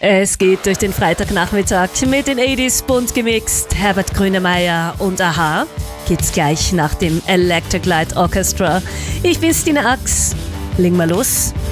Es geht durch den Freitagnachmittag mit den 80s bunt gemixt. Herbert Grönemeyer und Aha geht's gleich nach dem Electric Light Orchestra. Ich bin Stine Ax. Leg mal los.